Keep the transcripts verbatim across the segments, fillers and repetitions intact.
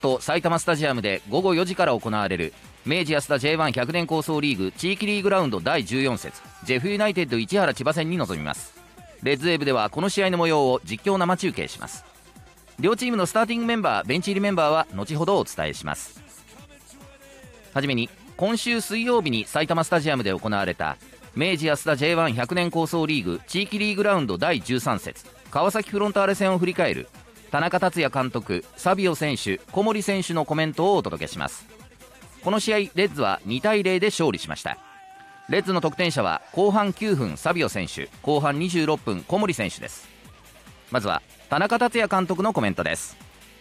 と埼玉スタジアムでごごよじから行われる明治安田 ジェイワンひゃく 年構想リーグ地域リーグラウンドだいじゅうよん節ジェフユナイテッド市原千葉戦に臨みます。レッズウェーブではこの試合の模様を実況生中継します。両チームのスターティングメンバー、ベンチ入りメンバーは後ほどお伝えします。はじめに今週水曜日に埼玉スタジアムで行われた明治安田 ジェイワンひゃく 年構想リーグ地域リーグラウンドだいじゅうさん節川崎フロンターレ戦を振り返る田中達也監督、サビオ選手、小森選手のコメントをお届けします。この試合レッズはにたいゼロで勝利しました。レッズの得点者は後半きゅうふんサビオ選手、後半にじゅうろっぷん小森選手です。まずは田中達也監督のコメントです。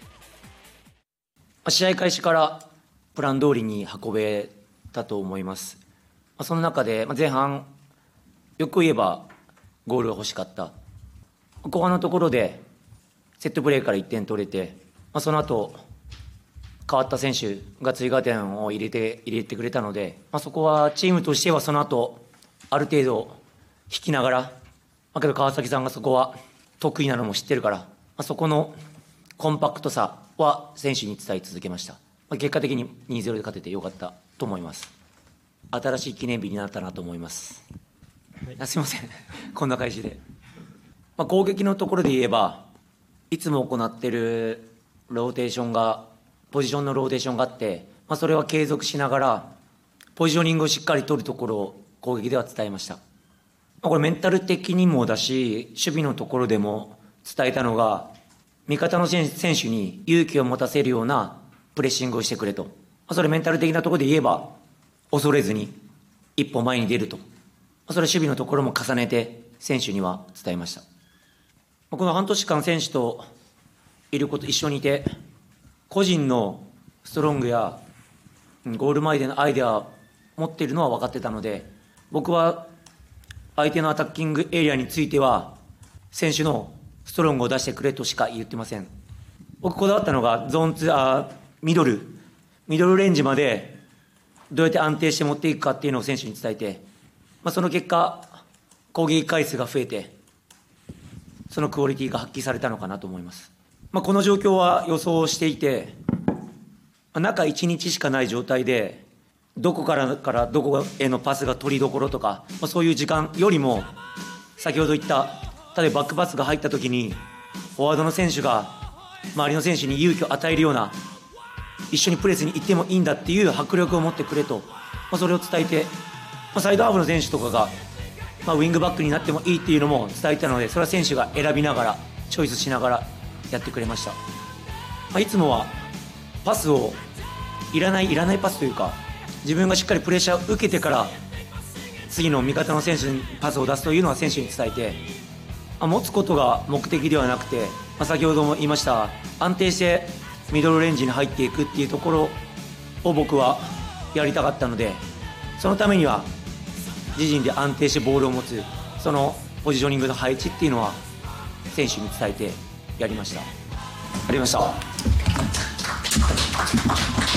試合開始からプラン通りに運べたと思います。その中で前半よく言えばゴールが欲しかった、後半のところでセットプレーからいってん取れて、その後変わった選手が追加点を入れて入れてくれたので、まあ、そこはチームとしてはその後ある程度引きながら、まあ、けど川崎さんがそこは得意なのも知ってるから、まあ、そこのコンパクトさは選手に伝え続けました。まあ、結果的に にたいゼロ で勝ててよかったと思います。新しい記念日になったなと思います。はい、すいませんこんな開始で、まあ、攻撃のところで言えばいつも行っているローテーションがポジションのローテーションがあって、まあ、それは継続しながらポジショニングをしっかり取るところを攻撃では伝えました。まあ、これメンタル的にもだし守備のところでも伝えたのが、味方の選手に勇気を持たせるようなプレッシングをしてくれと、まあ、それメンタル的なところで言えば恐れずに一歩前に出ると、まあ、それ守備のところも重ねて選手には伝えました。この半年間選手といること、一緒にいて個人のストロングやゴール前でのアイデアを持っているのは分かってたので、僕は相手のアタッキングエリアについては選手のストロングを出してくれとしか言ってません。僕こだわったのがゾーンツー、あミドルミドルレンジまでどうやって安定して持っていくかっていうのを選手に伝えて、まあ、その結果攻撃回数が増えてそのクオリティが発揮されたのかなと思います。まあ、この状況は予想していて、中いちにちしかない状態でどこからからどこへのパスが取りどころとか、まあ、そういう時間よりも先ほど言った例えばバックパスが入った時にフォワードの選手が周りの選手に勇気を与えるような、一緒にプレスに行ってもいいんだっていう迫力を持ってくれと、まあ、それを伝えて、まあ、サイドハーフの選手とかが、まあ、ウイングバックになってもいいっていうのも伝えたので、それは選手が選びながらチョイスしながらやってくれました。まあ、いつもはパスをいらないいらないパスというか、自分がしっかりプレッシャーを受けてから次の味方の選手にパスを出すというのは選手に伝えて、まあ、持つことが目的ではなくて、まあ、先ほども言いました安定してミドルレンジに入っていくっていうところを僕はやりたかったので、そのためには自陣で安定してボールを持つそのポジショニングの配置っていうのは選手に伝えてやりました。ありました。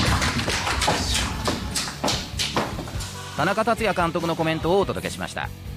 田中達也監督のコメントをお届けしました。